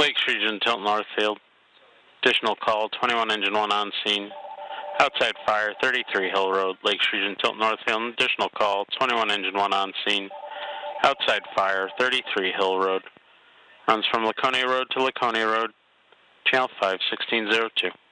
Lakes Region, Tilton Northfield. Additional call, 21 engine 1 on scene. Outside fire, 33 Hill Road, Lakes Region, Tilton Northfield. Additional call, 21 engine 1 on scene. Outside fire, 33 Hill Road. Runs from Laconia Road to Laconia Road, channel 5, 1602.